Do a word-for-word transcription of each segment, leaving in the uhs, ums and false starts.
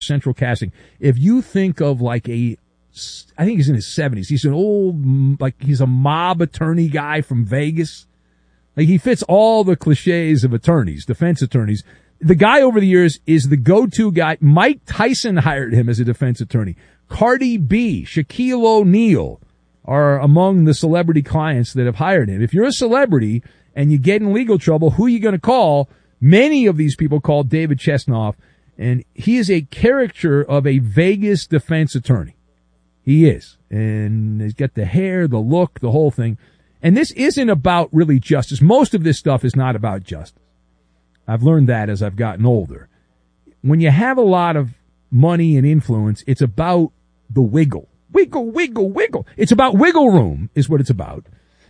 Central Casting. If you think of like a, I think he's in his seventies. He's an old, like he's a mob attorney guy from Vegas. Like he fits all the cliches of attorneys, defense attorneys. The guy over the years is the go-to guy. Mike Tyson hired him as a defense attorney. Cardi B, Shaquille O'Neal are among the celebrity clients that have hired him. If you're a celebrity and you get in legal trouble, who are you going to call? Many of these people call David Chesnoff, and he is a caricature of a Vegas defense attorney. He is. And he's got the hair, the look, the whole thing. And this isn't about really justice. Most of this stuff is not about justice. I've learned that as I've gotten older. When you have a lot of money and influence, it's about the wiggle. Wiggle, wiggle, wiggle. It's about wiggle room is what it's about.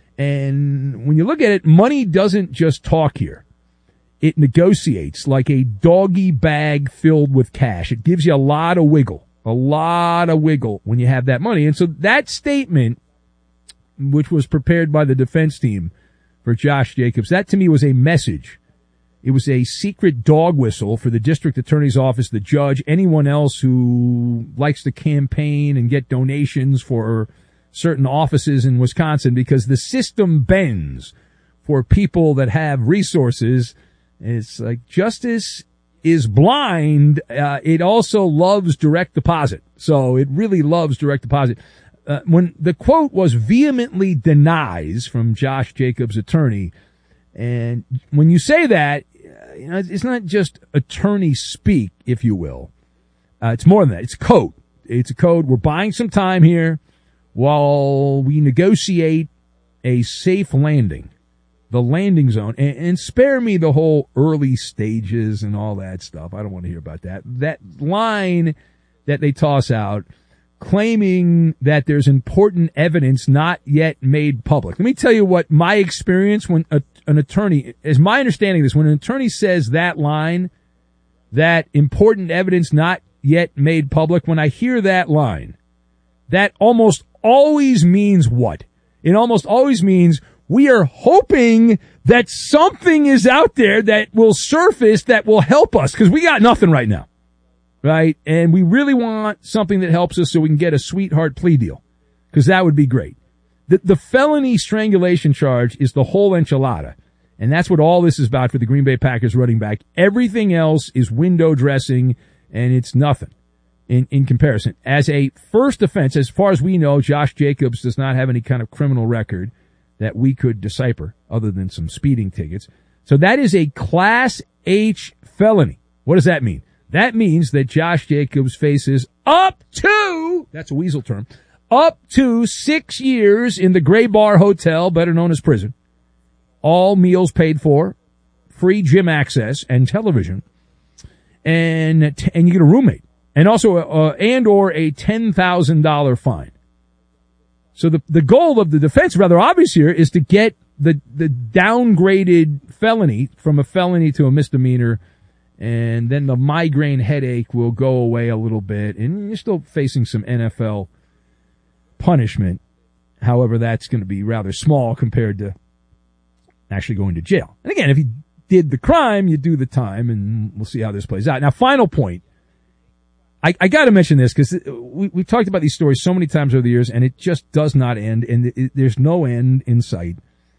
And when you look at it, money doesn't just talk here. It negotiates like a doggy bag filled with cash. It gives you a lot of wiggle, a lot of wiggle when you have that money. And so that statement, which was prepared by the defense team for Josh Jacobs, that to me was a message. It was a secret dog whistle for the district attorney's office, the judge, anyone else who likes to campaign and get donations for certain offices in Wisconsin, because the system bends for people that have resources. It's like justice is blind. Uh, it also loves direct deposit. So it really loves direct deposit. Uh, when the quote was vehemently denies from Josh Jacobs' attorney, and when you say that, you know, it's not just attorney speak, if you will. Uh, it's more than that. It's code. It's a code. We're buying some time here while we negotiate a safe landing, the landing zone, and, and spare me the whole early stages and all that stuff. I don't want to hear about that. That line that they toss out, claiming that there's important evidence not yet made public. Let me tell you what my experience when a, an attorney, is my understanding of this, when an attorney says that line, that important evidence not yet made public, when I hear that line, that almost always means what? It almost always means we are hoping that something is out there that will surface that will help us, because we got nothing right now. Right? And we really want something that helps us so we can get a sweetheart plea deal, because that would be great. The, the felony strangulation charge is the whole enchilada, and that's what all this is about for the Green Bay Packers running back. Everything else is window dressing, and it's nothing in, in comparison. As a first offense, as far as we know, Josh Jacobs does not have any kind of criminal record that we could decipher other than some speeding tickets. So that is a Class H felony. What does that mean? That means that Josh Jacobs faces up to, that's a weasel term, up to six years in the Gray Bar Hotel, better known as prison. All meals paid for, free gym access and television, and and you get a roommate, and also uh, and or a ten thousand dollars fine. So the the goal of the defense, rather obvious here, is to get the the downgraded felony from a felony to a misdemeanor. And then the migraine headache will go away a little bit, and you're still facing some N F L punishment. However, that's going to be rather small compared to actually going to jail. And again, if you did the crime, you do the time, and we'll see how this plays out. Now, final point. I, I got to mention this because we, we've talked about these stories so many times over the years, and it just does not end, and it, it, there's no end in sight.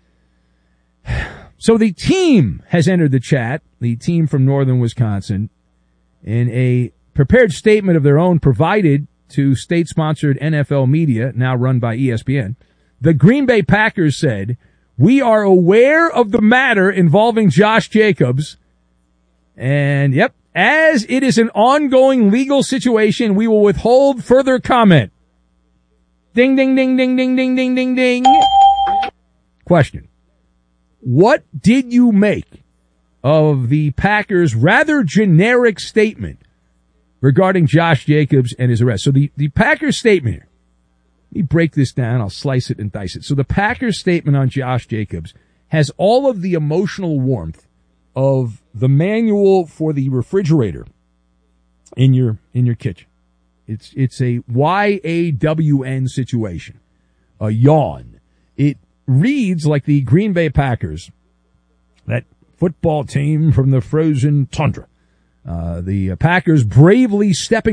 So the team has entered the chat, the team from northern Wisconsin, in a prepared statement of their own provided to state-sponsored N F L media, now run by E S P N. The Green Bay Packers said, "We are aware of the matter involving Josh Jacobs, and yep, as it is an ongoing legal situation, we will withhold further comment." Ding, ding, ding, ding, ding, ding, ding, ding, ding. Question. What did you make of the Packers' rather generic statement regarding Josh Jacobs and his arrest? So the, the Packers statement here, let me break this down. I'll slice it and dice it. So the Packers statement on Josh Jacobs has all of the emotional warmth of the manual for the refrigerator in your, in your kitchen. It's, it's a Y A W N situation, a yawn. It reads like the Green Bay Packers, that football team from the frozen tundra, Uh, the Packers bravely stepping